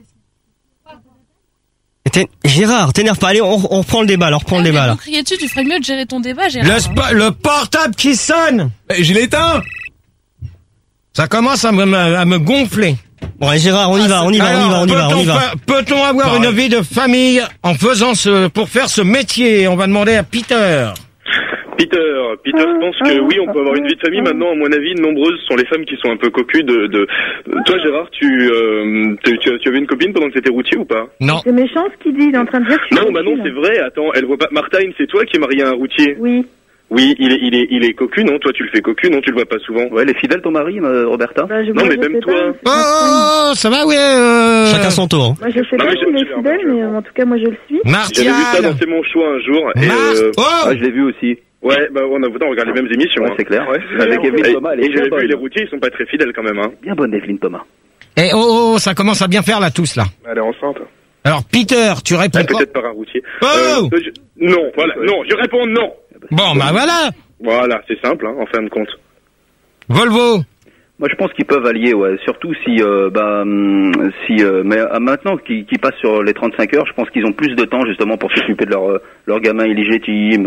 Et t'es- Gérard, t'énerve pas. Allez, on, on reprend le débat. Alors, reprends le débat là. Vous criez dessus, tu ferais mieux de gérer ton débat, Gérard. Le, spo- le portable qui sonne! Eh, je l'ai éteint! Ça commence à me, à me gonfler. Bon, allez, Gérard, on y va, on y va, on y va, Alors, on y va, on y peut-on va. fa- Peut-on avoir Pareil. une vie de famille en faisant ce, pour faire ce métier? On va demander à Peter. Peter, Peter, je pense que oui, on peut avoir une vie de famille. Maintenant, à mon avis, nombreuses sont les femmes qui sont un peu cocues de... de... Toi, Gérard, tu, euh, tu, tu, tu avais une copine pendant que t'étais routier ou pas? Non. C'est méchant ce qu'il dit, il est en train de dire que je suis Non, bah non, cocu, c'est là. vrai. Attends, elle voit pas... Martine, c'est toi qui es marié à un routier? Oui. Oui, il est, il est, il est cocu, non? Toi, tu le fais cocu, non? Tu le vois pas souvent? Ouais, elle est fidèle ton mari, euh, Roberta? Bah, je, Non, moi, mais je même sais toi. pas. Oh, ça va, ouais. Euh... Chacun son tour. Moi, je sais Non, pas mais s'il je- est je- fidèle, je- mais euh, en tout cas, moi, je le suis. J'avais vu ça Martial. dans C'est mon choix un jour. Et, Mar- euh, Oh, Ah, je l'ai vu aussi. ouais, bah, on a, on regarde les mêmes émissions. Ouais, hein. c'est clair. Ouais. Avec Evelyne Et, Thomas, elle est et bien j'avais vu, bonne. les routiers, ils sont pas très fidèles quand même, hein. Bien bonne Evelyne Thomas. et oh, oh, ça commence à bien faire là tous là. Elle est enceinte. Alors Peter, tu réponds Ah, pas. peut-être par un routier. Oh Euh, je- Non, voilà, non, je réponds non. Bon, bah voilà. Voilà, c'est simple, hein, en fin de compte. Volvo. Moi, je pense qu'ils peuvent allier, ouais. Surtout si, euh, bah, hum, si, euh, mais euh, maintenant qu'ils qu'ils passent sur les trente-cinq heures, je pense qu'ils ont plus de temps justement pour s'occuper de leur, euh, leur gamin illégitime, euh,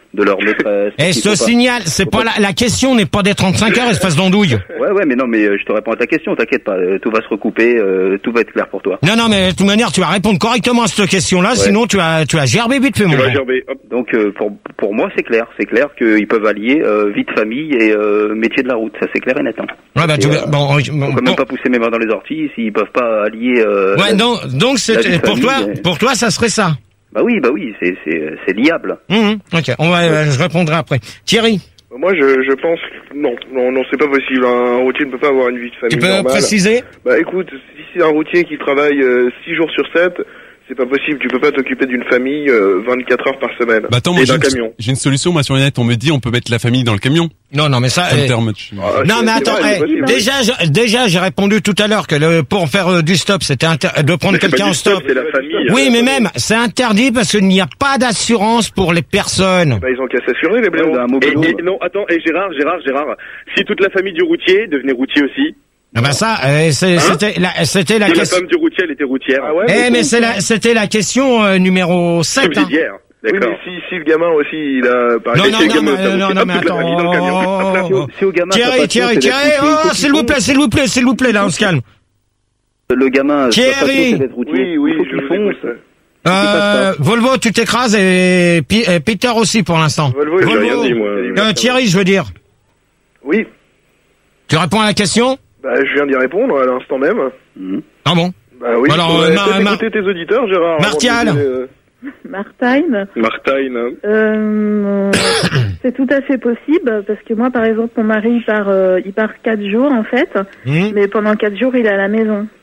de leur maîtresse. Et ce signal, c'est pas, pas la, la question n'est pas des trente-cinq heures, espèce d'andouille. Ouais, ouais, mais non, mais je te réponds à ta question, t'inquiète pas, tout va se recouper, euh, tout va être clair pour toi. Non, non, mais de toute manière, tu vas répondre correctement à cette question-là, ouais. Sinon tu as, tu as gerbé vite fait, mon gars. Donc, euh, pour, pour moi, c'est clair, c'est clair qu'ils peuvent allier euh, vie de famille et euh, métier de la route, ça c'est clair et net. Hein. Ouais, bah, et, tu euh, bon, bon, on peut même pas pousser mes mains dans les orties s'ils peuvent pas allier. Euh, ouais, la, donc, donc c'est pour toi, et... pour toi, ça serait ça. Bah oui, bah oui, c'est c'est c'est liable. Mmh, ok, on va, ouais. Je répondrai après. Thierry. Moi, je je pense que non, non, non, c'est pas possible. Un routier ne peut pas avoir une vie de famille. Tu peux normale. préciser? Bah écoute, si c'est un routier qui travaille euh, six jours sur sept, c'est pas possible. Tu peux pas t'occuper d'une famille euh, vingt-quatre heures par semaine. Bah attends, moi j'ai une, j'ai une solution, moi sur le net, on me dit on peut mettre la famille dans le camion. Non, non, mais ça. Eh... Ah, non, mais attends. Vrai, eh, déjà, je, déjà, j'ai répondu tout à l'heure que le, pour faire euh, du stop, c'était inter... de prendre quelqu'un en stop. C'est la famille. Oui, mais même, c'est interdit parce qu'il n'y a pas d'assurance pour les personnes. Bah, ils ont qu'à s'assurer, les blaireaux. Et, et, non, attends, et Gérard, Gérard, Gérard, si toute la famille du routier devenait routier aussi. Ah bah ça, euh, c'était hein la, c'était la question. La femme du routier, elle était routière. Ah ouais, eh, mais, mais c'est la, c'était la question euh, numéro sept. Hein. Oui, mais si, si le gamin aussi, il a, par exemple, non, non, non, non, non, mais attends. Thierry, Thierry, Thierry, oh, s'il vous plaît, s'il vous plaît, s'il vous plaît, là, on se calme. Le gamin, Thierry. Oui, oui, je fonce. Euh, Volvo, tu t'écrases et, et Peter aussi pour l'instant. Volvo, j'ai rien dit, moi. Euh, Thierry, je veux dire. Oui. Tu réponds à la question? Bah, je viens d'y répondre à l'instant même. Mmh. Ah bon? Bah oui. Alors, euh, Mar Mar écouter tes auditeurs, Gérard. Martial. Euh... Martine. Martine. Euh, c'est tout à fait possible parce que moi, par exemple, mon mari il part, euh, il part quatre jours en fait, mmh. mais pendant quatre jours, il est à la maison.